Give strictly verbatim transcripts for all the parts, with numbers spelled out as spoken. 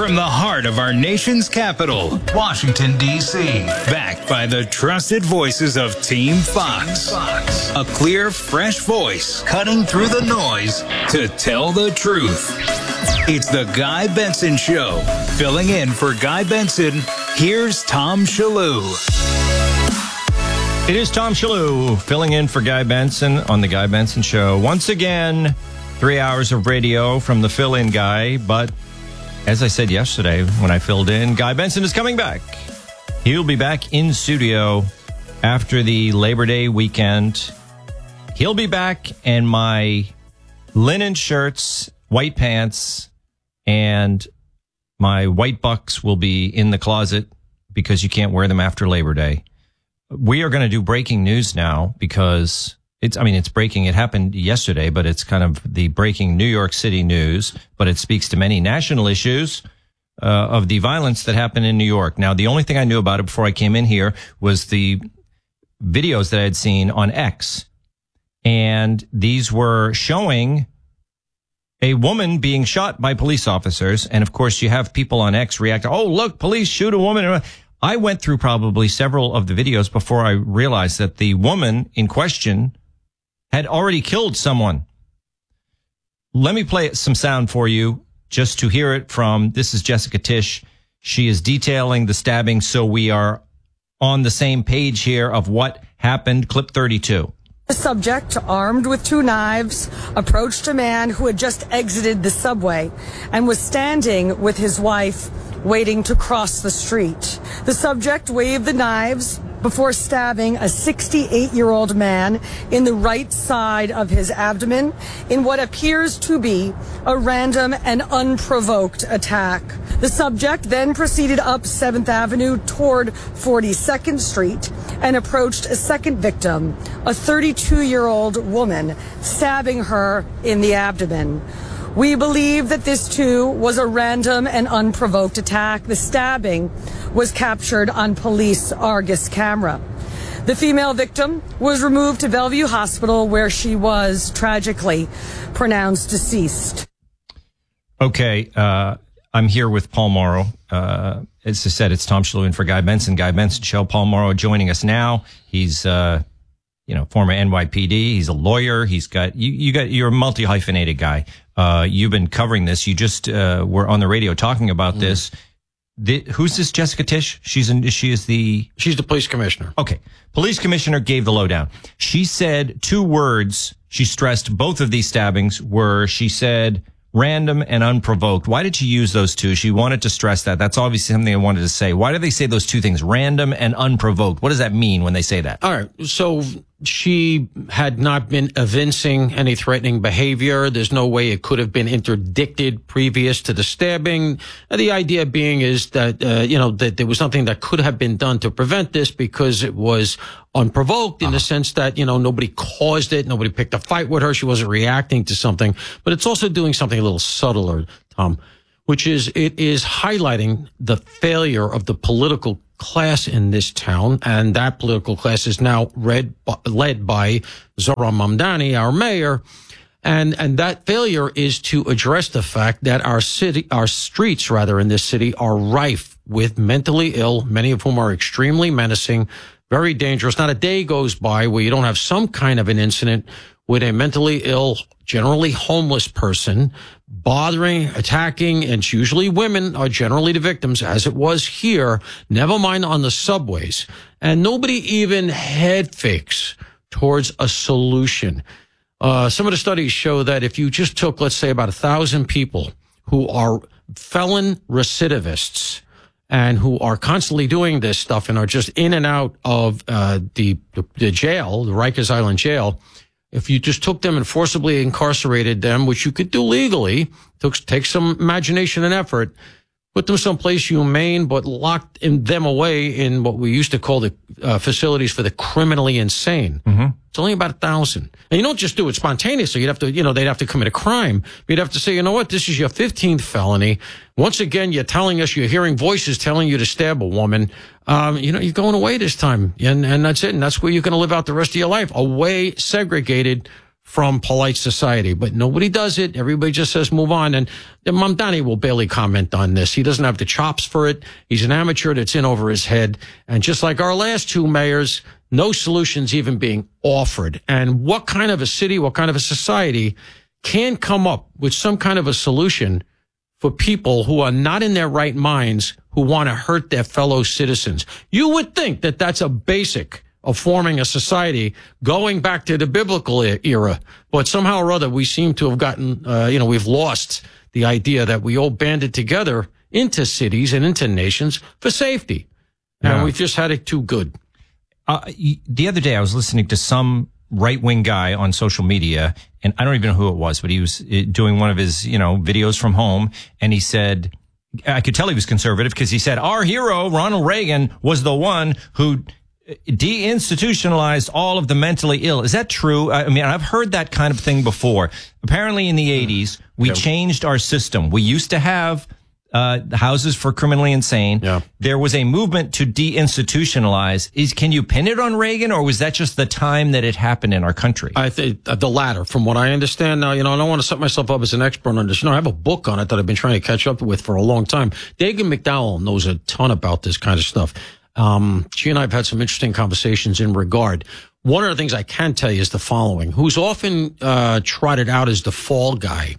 from the heart of our nation's capital, Washington, D C Backed by the trusted voices of Team Fox. Fox. A clear, fresh voice cutting through the noise to tell the truth. It's the Guy Benson Show. Filling in for Guy Benson, here's Tom Shillue. It is Tom Shillue filling in for Guy Benson on the Guy Benson Show. Once again, three hours of radio from the fill-in guy, but as I said yesterday when I filled in, Guy Benson is coming back. He'll be back in studio after the Labor Day weekend. He'll be back, and my linen shirts, white pants, and my white bucks will be in the closet because you can't wear them after Labor Day. We are going to do breaking news now because it's, I mean, it's breaking. It happened yesterday, but it's kind of the breaking New York City news, but it speaks to many national issues uh, of the violence that happened in New York. Now, the only thing I knew about it before I came in here was the videos that I had seen on X. And these were showing a woman being shot by police officers. And of course, you have people on X react, oh, look, police shoot a woman. I went through probably several of the videos before I realized that the woman in question had already killed someone. Let me play some sound for you just to hear it from, this is Jessica Tisch. She is detailing the stabbing, so we are on the same page here of what happened. Clip thirty-two. The subject, armed with two knives, approached a man who had just exited the subway and was standing with his wife waiting to cross the street. The subject waved the knives before stabbing a sixty-eight-year-old man in the right side of his abdomen in what appears to be a random and unprovoked attack. The subject then proceeded up seventh Avenue toward forty-second Street and approached a second victim, a thirty-two-year-old woman, stabbing her in the abdomen. We believe that this, too, was a random and unprovoked attack. The stabbing was captured on police Argus camera. The female victim was removed to Bellevue Hospital, where she was tragically pronounced deceased. Okay, uh, I'm here with Paul Mauro. Uh, as I said, it's Tom Shillue in for Guy Benson. Guy Benson Show. Paul Mauro joining us now. He's, uh, you know, former N Y P D. He's a lawyer. He's got, you, you got, you're a multi-hyphenated guy. Uh, you've been covering this. You just, uh, were on the radio talking about mm. this. The, who's this Jessica Tisch? She's in, she is the... She's the police commissioner. Okay. Police commissioner gave the lowdown. She said two words. She stressed both of these stabbings were, she said, random and unprovoked. Why did she use those two? She wanted to stress that. That's obviously something I wanted to say. Why do they say those two things, random and unprovoked? What does that mean when they say that? All right. So she had not been evincing any threatening behavior. There's no way it could have been interdicted previous to the stabbing. The idea being is that, uh, you know, that there was something that could have been done to prevent this because it was unprovoked in uh-huh. the sense that, you know, nobody caused it. Nobody picked a fight with her. She wasn't reacting to something. But it's also doing something a little subtler, Tom, which is it is highlighting the failure of the political class in this town, and that political class is now read, led by Zohran Mamdani, our mayor, and and that failure is to address the fact that our city, our streets rather in this city are rife with mentally ill, many of whom are extremely menacing, very dangerous. Not a day goes by where you don't have some kind of an incident with a mentally ill, generally homeless person bothering, attacking, and it's usually women are generally the victims, as it was here, never mind on the subways. And nobody even head fakes towards a solution. Uh, some of the studies show that if you just took, let's say, about a thousand people who are felon recidivists and who are constantly doing this stuff and are just in and out of uh, the, the jail, the Rikers Island jail, if you just took them and forcibly incarcerated them, which you could do legally, took, take some imagination and effort, put them someplace humane, but locked in them away in what we used to call the uh, facilities for the criminally insane. Mm-hmm. It's only about a thousand. And you don't just do it spontaneously. You'd have to, you know, they'd have to commit a crime. You'd have to say, you know what, this is your fifteenth felony. Once again, you're telling us, you're hearing voices telling you to stab a woman. Um, you know, you're going away this time. And, and that's it. And that's where you're going to live out the rest of your life. Away, segregated from polite society, but nobody does it. Everybody just says move on. And Mamdani will barely comment on this. He doesn't have the chops for it. He's an amateur that's in over his head. And just like our last two mayors, no solutions even being offered. And what kind of a city, what kind of a society can come up with some kind of a solution for people who are not in their right minds, who want to hurt their fellow citizens? You would think that that's a basic of forming a society going back to the biblical era. But somehow or other, we seem to have gotten, uh, you know, we've lost the idea that we all banded together into cities and into nations for safety. And Yeah. we've just had it too good. Uh, y- the other day, I was listening to some right-wing guy on social media, and I don't even know who it was, but he was uh, doing one of his, you know, videos from home, and he said, I could tell he was conservative because he said, our hero, Ronald Reagan, was the one who deinstitutionalized all of the mentally ill. Is that true? I mean, I've heard that kind of thing before. Apparently in the eighties, we Yeah. changed our system. We used to have uh the houses for criminally insane. Yeah. There was a movement to deinstitutionalize. Is can you pin it on Reagan, or was that just the time that it happened in our country? I think uh, the latter, from what I understand. Now, you know, I don't want to set myself up as an expert on this. You know, I have a book on it that I've been trying to catch up with for a long time. Dagan McDowell knows a ton about this kind of stuff. Um, she and I have had some interesting conversations in regard. One of the things I can tell you is the following: who's often uh, trotted out as the fall guy,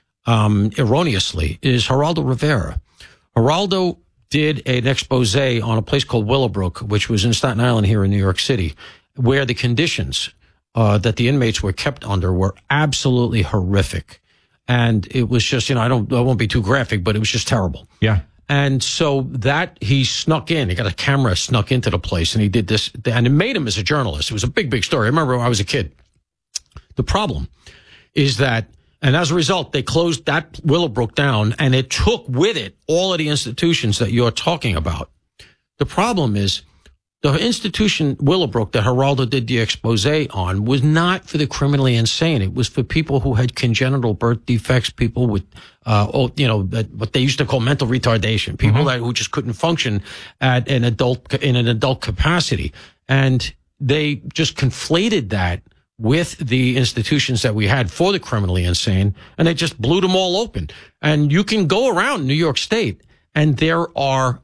um, erroneously, is Geraldo Rivera. Geraldo did an expose on a place called Willowbrook, which was in Staten Island here in New York City, where the conditions uh, that the inmates were kept under were absolutely horrific. And it was just, you know, I don't, I won't be too graphic, but it was just terrible. Yeah. And so that he snuck in, he got a camera, snuck into the place, and he did this, and it made him as a journalist. It was a big, big story. I remember when I was a kid. The problem is that, and as a result, they closed that Willowbrook down, and it took with it all of the institutions that you're talking about. The problem is, the institution Willowbrook that Geraldo did the expose on was not for the criminally insane. It was for people who had congenital birth defects, people with, uh, oh, you know, what they used to call mental retardation, people mm-hmm. that who just couldn't function at an adult in an adult capacity, and they just conflated that with the institutions that we had for the criminally insane, and they just blew them all open. And you can go around New York State, and there are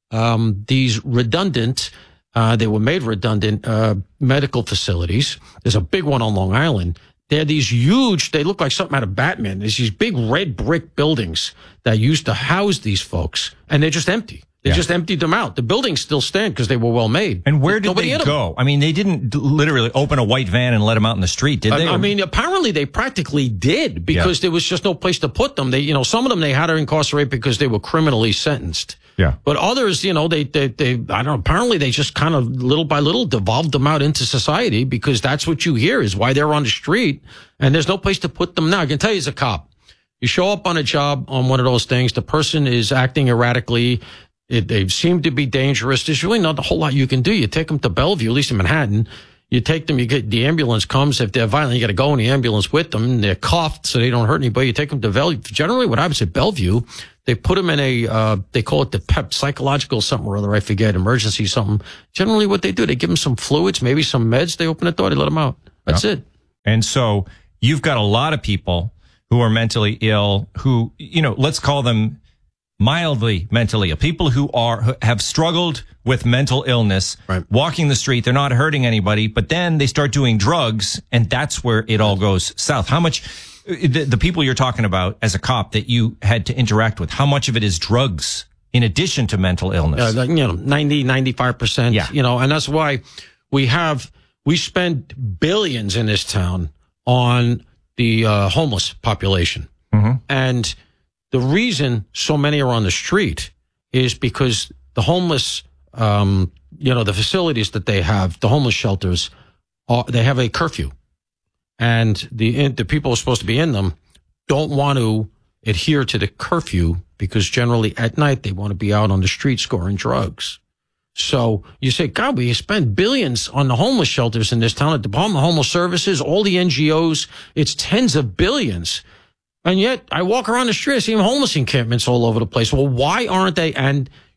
um, these redundant. Uh, they were made redundant, uh, medical facilities. There's a big one on Long Island. They're these huge, they look like something out of Batman. There's these big red brick buildings that used to house these folks, and they're just empty. They yeah. just emptied them out. The buildings still stand because they were well made. And where did Nobody they go? I mean, they didn't d- literally open a white van and let them out in the street, did they? I, I mean, apparently they practically did because yeah. there was just no place to put them. They, you know, some of them they had to incarcerate because they were criminally sentenced. Yeah. But others, you know, they, they, they, I don't know, apparently they just kind of little by little devolved them out into society because that's what you hear is why they're on the street and there's no place to put them now. I can tell you as a cop, you show up on a job on one of those things, the person is acting erratically. It, they seem to be dangerous. There's really not a whole lot you can do. You take them to Bellevue, at least in Manhattan. You take them, you get, the ambulance comes. If they're violent, you got to go in the ambulance with them. They're cuffed so they don't hurt anybody. You take them to Bellevue. Generally, what happens at Bellevue, they put them in a, uh, they call it the PEP, psychological something or other, I forget, emergency something. Generally, what they do, they give them some fluids, maybe some meds. They open the door, they let them out. That's yeah. it. And so you've got a lot of people who are mentally ill who, you know, let's call them mildly mentally ill, people who are who have struggled with mental illness, right. walking the street, they're not hurting anybody, but then they start doing drugs, and that's where it all goes south. How much, the, the people you're talking about as a cop that you had to interact with, how much of it is drugs in addition to mental illness? Uh, you know, ninety, ninety-five percent, yeah. you know, and that's why we have, we spend billions in this town on the uh, homeless population. Mm-hmm. And the reason so many are on the street is because the homeless, um, you know, the facilities that they have, the homeless shelters, are, they have a curfew. And the the people who are supposed to be in them don't want to adhere to the curfew because generally at night they want to be out on the street scoring drugs. So you say, God, we spend billions on the homeless shelters in this town, the Department of Homeless Services, all the N G Os, it's tens of billions. And yet I walk around the street, I see homeless encampments all over the place. Well, why aren't they? And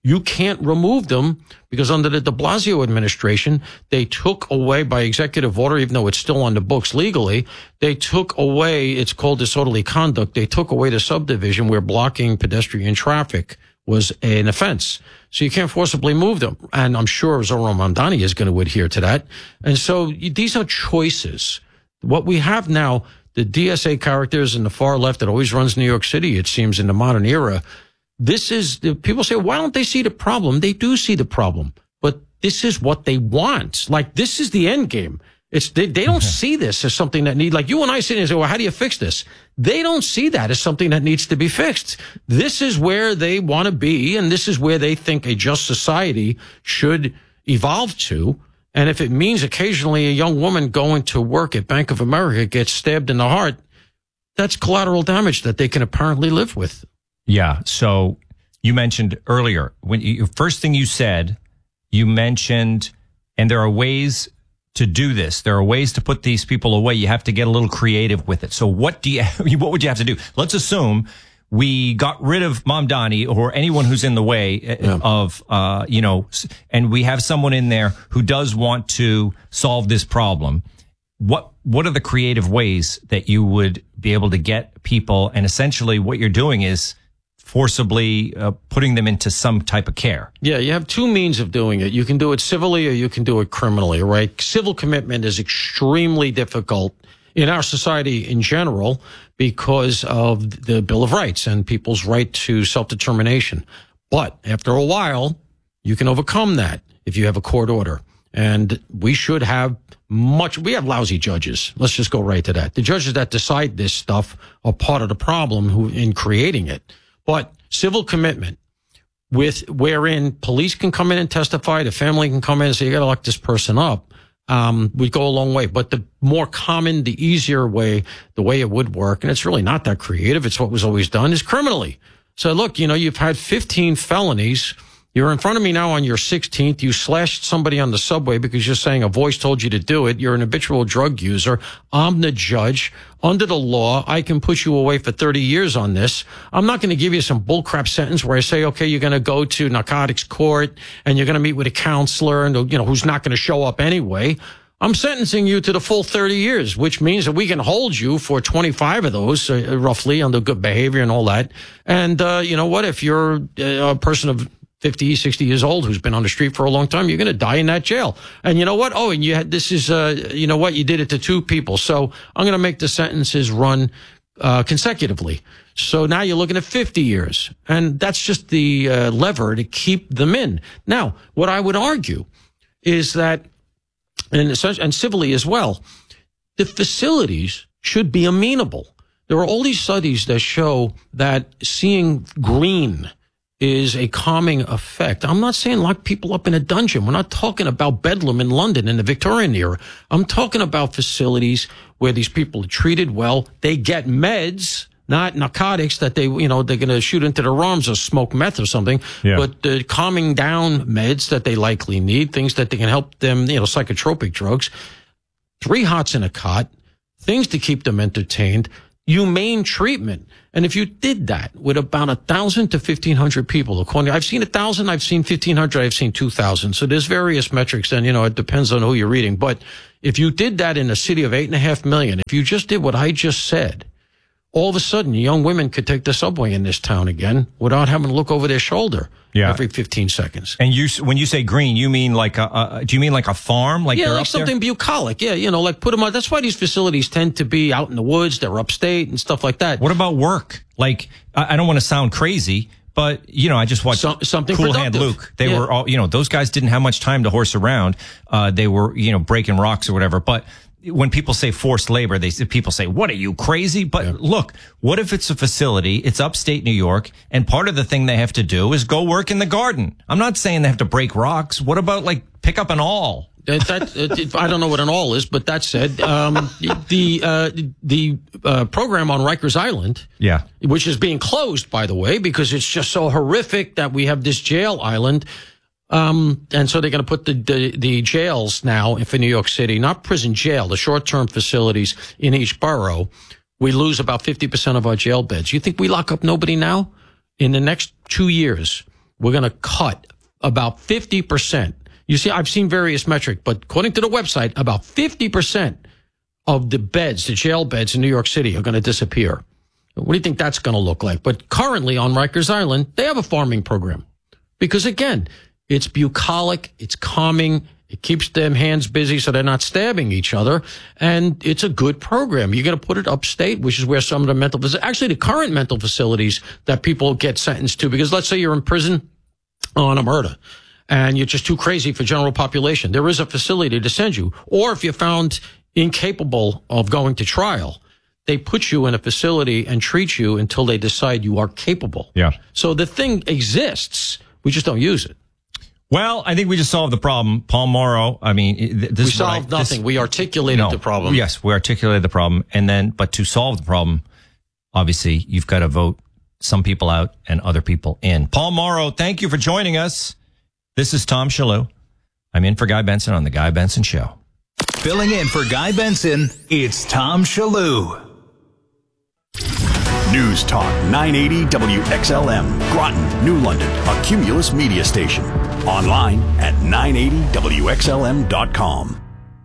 You can't remove them because under the de Blasio administration, they took away by executive order, even though it's still on the books legally, they took away, it's called disorderly conduct, they took away the subdivision where blocking pedestrian traffic was an offense. So you can't forcibly move them. And I'm sure Zohran Mamdani is going to adhere to that. And so these are choices. What we have now, the D S A characters in the far left that always runs New York City, it seems, in the modern era, this is, people say, why don't they see the problem? They do see the problem, but this is what they want. Like, this is the end game. It's, they, they don't see this as something that need, like you and I sit and say, well, how do you fix this? They don't see that as something that needs to be fixed. This is where they want to be, and this is where they think a just society should evolve to. And if it means occasionally a young woman going to work at Bank of America gets stabbed in the heart, that's collateral damage that they can apparently live with. Yeah. So you mentioned earlier, when you, first thing you said, you mentioned, and there are ways to do this. There are ways to put these people away. You have to get a little creative with it. So what do you, what would you have to do? Let's assume we got rid of Mamdani or anyone who's in the way yeah. of, uh, you know, and we have someone in there who does want to solve this problem. What, what are the creative ways that you would be able to get people? And essentially what you're doing is forcibly uh, putting them into some type of care. Yeah, you have two means of doing it. You can do it civilly or you can do it criminally, right? Civil commitment is extremely difficult in our society in general because of the Bill of Rights and people's right to self-determination. But after a while, you can overcome that if you have a court order. And we should have much, we have lousy judges. Let's just go right to that. The judges that decide this stuff are part of the problem who in creating it. But civil commitment, with wherein police can come in and testify, the family can come in and say, you got to lock this person up, um, would go a long way. But the more common, the easier way, the way it would work, and it's really not that creative, it's what was always done, is criminally. So look, you know, you've had fifteen felonies. You're in front of me now on your sixteenth. You slashed somebody on the subway because you're saying a voice told you to do it. You're an habitual drug user. I'm the judge. Under the law, I can put you away for thirty years on this. I'm not going to give you some bullcrap sentence where I say, okay, you're going to go to narcotics court and you're going to meet with a counselor and, you know, who's not going to show up anyway. I'm sentencing you to the full thirty years, which means that we can hold you for twenty-five of those, uh, roughly, under good behavior and all that. And, uh, you know what? If you're a person of fifty, sixty years old who's been on the street for a long time, you're going to die in that jail. And you know what? Oh, and you had, this is, uh, you know what? You did it to two people. So I'm going to make the sentences run, uh, consecutively. So now you're looking at fifty years. And that's just the, uh, lever to keep them in. Now, what I would argue is that, and, and civilly as well, the facilities should be amenable. There are all these studies that show that seeing green is a calming effect. I'm not saying lock people up in a dungeon. We're not talking about Bedlam in London in the Victorian era. I'm talking about facilities where these people are treated well. They get meds, not narcotics that they, you know, they're going to shoot into their arms or smoke meth or something, yeah. but the calming down meds that they likely need, things that they can help them, you know, psychotropic drugs, three hots in a cot, things to keep them entertained, humane treatment. And if you did that with about a thousand to fifteen hundred people, according, I've seen a thousand, I've seen fifteen hundred, I've seen two thousand. So there's various metrics, and you know it depends on who you're reading. But if you did that in a city of eight and a half million, if you just did what I just said, all of a sudden young women could take the subway in this town again without having to look over their shoulder yeah. every fifteen seconds. And you, when you say green, you mean like a, a do you mean like a farm? Like yeah, they're like up something there? bucolic. Yeah, you know, like put them on. That's why these facilities tend to be out in the woods. They're upstate and stuff like that. What about work? Like, I, I don't want to sound crazy, but you know, I just watched Some, something Cool productive. Hand Luke. They yeah. were all, you know, those guys didn't have much time to horse around. Uh, they were, you know, breaking rocks or whatever. But when people say forced labor, they people say, "What are you crazy?" But yeah. look, what if it's a facility? It's upstate New York, and part of the thing they have to do is go work in the garden. I'm not saying they have to break rocks. What about like pick up an awl? That, that, I don't know what an awl is, but that said, um, the uh, the uh, program on Rikers Island, yeah, which is being closed, by the way, because it's just so horrific that we have this jail island. Um, and so they're going to put the, the, the jails now for New York City, not prison jail, the short-term facilities in each borough. We lose about fifty percent of our jail beds. You think we lock up nobody now? In the next two years, we're going to cut about fifty percent. You see, I've seen various metrics, but according to the website, about fifty percent of the beds, the jail beds in New York City are going to disappear. What do you think that's going to look like? But currently on Rikers Island, they have a farming program. Because again, it's bucolic, it's calming, it keeps them hands busy so they're not stabbing each other, and it's a good program. You're going to put it upstate, which is where some of the mental, actually the current mental facilities that people get sentenced to, because let's say you're in prison on a murder, and you're just too crazy for general population. There is a facility to send you. Or if you're found incapable of going to trial, they put you in a facility and treat you until they decide you are capable. Yeah. So the thing exists. We just don't use it. Well, I think we just solved the problem. Paul Mauro, I mean, th- this we is what solved I, nothing. This, we articulated no, the problem. Yes, we articulated the problem. And then, but to solve the problem, obviously, you've got to vote some people out and other people in. Paul Mauro, thank you for joining us. This is Tom Shalhoub. I'm in for Guy Benson on The Guy Benson Show. Filling in for Guy Benson, it's Tom Shalhoub. News Talk nine eighty W X L M, Groton, New London, a Cumulus media station. Online at nine eighty W X L M dot com.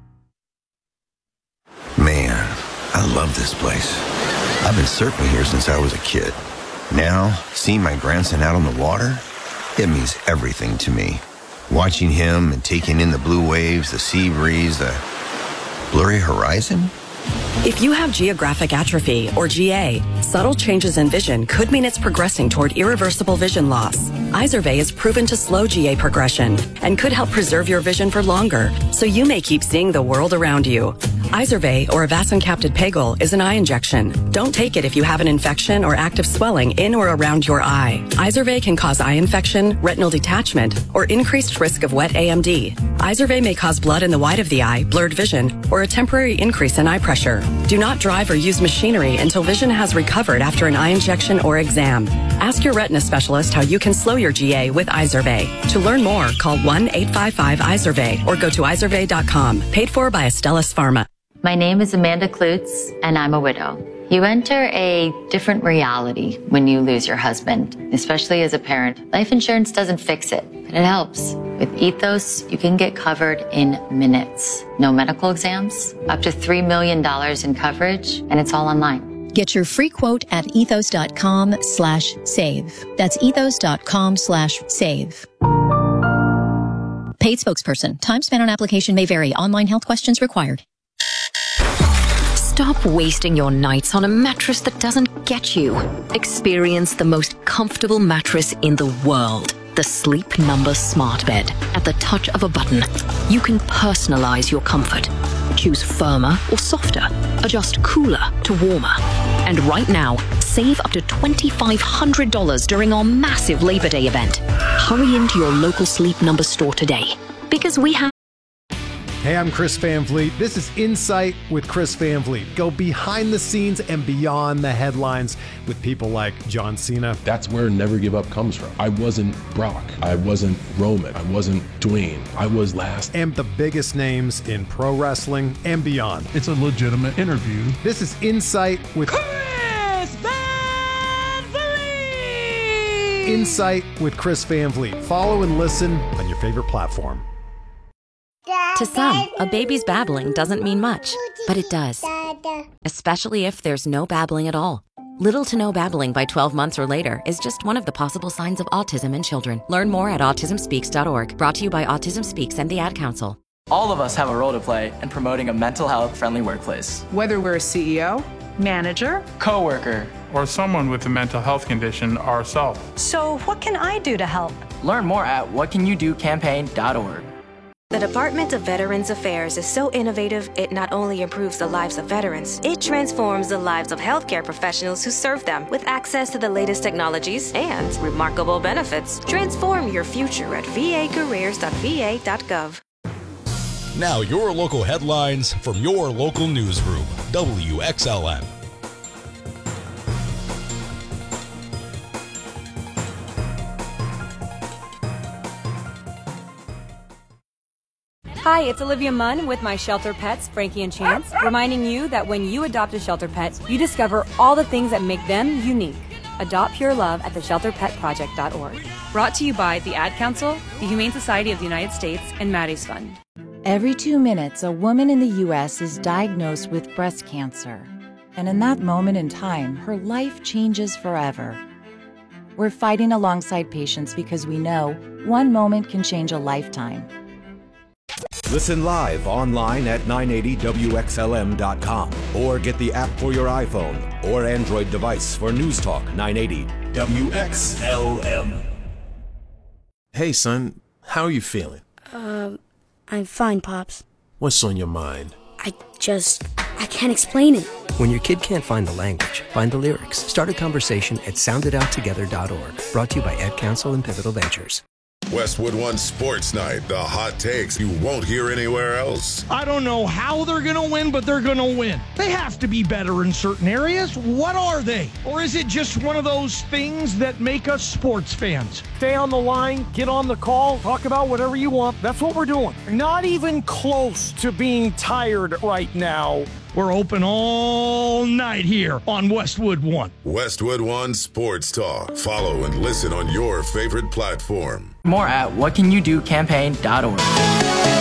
Man, I love this place. I've been surfing here since I was a kid. Now, seeing my grandson out on the water, it means everything to me. Watching him and taking in the blue waves, the sea breeze, the blurry horizon. If you have geographic atrophy, or G A, subtle changes in vision could mean it's progressing toward irreversible vision loss. Izervay is proven to slow G A progression and could help preserve your vision for longer, so you may keep seeing the world around you. Izervay, or avacincaptad pegol, is an eye injection. Don't take it if you have an infection or active swelling in or around your eye. Izervay can cause eye infection, retinal detachment, or increased risk of wet A M D. Izervay may cause blood in the white of the eye, blurred vision, or a temporary increase in eye pressure. Do not drive or use machinery until vision has recovered after an eye injection or exam. Ask your retina specialist how you can slow your G A with Izervay. To learn more, call one eight five five Izervay or go to izervay dot com. Paid for by Astellas Pharma. My name is Amanda Klutz, and I'm a widow. You enter a different reality when you lose your husband, especially as a parent. Life insurance doesn't fix it, but it helps. With Ethos, you can get covered in minutes. No medical exams, up to three million dollars in coverage, and it's all online. Get your free quote at ethos.com slash save. That's ethos.com slash save. Paid spokesperson. Time spent on application may vary. Online health questions required. Stop wasting your nights on a mattress that doesn't get you. Experience the most comfortable mattress in the world. The Sleep Number Smart Bed. At the touch of a button, you can personalize your comfort. Choose firmer or softer. Adjust cooler to warmer. And right now, save up to twenty-five hundred dollars during our massive Labor Day event. Hurry into your local Sleep Number store today, because we have... Hey, I'm Chris Van Vliet. This is Insight with Chris Van Vliet. Go behind the scenes and beyond the headlines with people like John Cena. That's where Never Give Up comes from. I wasn't Brock. I wasn't Roman. I wasn't Dwayne. I was last. And the biggest names in pro wrestling and beyond. It's a legitimate interview. This is Insight with Chris Van Vliet. Insight with Chris Van Vliet. Follow and listen on your favorite platform. To some, a baby's babbling doesn't mean much, but it does. Especially if there's no babbling at all. Little to no babbling by twelve months or later is just one of the possible signs of autism in children. Learn more at autism speaks dot org. Brought to you by Autism Speaks and the Ad Council. All of us have a role to play in promoting a mental health friendly workplace. Whether we're a C E O, manager, coworker, or someone with a mental health condition ourselves. So what can I do to help? Learn more at what can you do campaign dot org. The Department of Veterans Affairs is so innovative, it not only improves the lives of veterans, it transforms the lives of healthcare professionals who serve them with access to the latest technologies and remarkable benefits. Transform your future at v a careers dot v a dot gov. Now your local headlines from your local newsroom, W X L M. Hi, it's Olivia Munn with my shelter pets, Frankie and Chance, reminding you that when you adopt a shelter pet, you discover all the things that make them unique. Adopt Pure Love at the shelter pet project dot org. Brought to you by the Ad Council, the Humane Society of the United States, and Maddie's Fund. Every two minutes, a woman in the U S is diagnosed with breast cancer. And in that moment in time, her life changes forever. We're fighting alongside patients because we know one moment can change a lifetime. Listen live online at nine eighty W X L M dot com or get the app for your iPhone or Android device for News Talk nine eighty W X L M. Hey, son, how are you feeling? Uh, I'm fine, Pops. What's on your mind? I just, I can't explain it. When your kid can't find the language, find the lyrics. Start a conversation at sound it out together dot org. Brought to you by Ad Council and Pivotal Ventures. Westwood One Sports Night, the hot takes you won't hear anywhere else. I don't know how they're going to win, but they're going to win. They have to be better in certain areas. What are they? Or is it just one of those things that make us sports fans? Stay on the line, get on the call, talk about whatever you want. That's what we're doing. Not even close to being tired right now. We're open all night here on Westwood One. Westwood One Sports Talk. Follow and listen on your favorite platform. More at what can you do campaign dot org.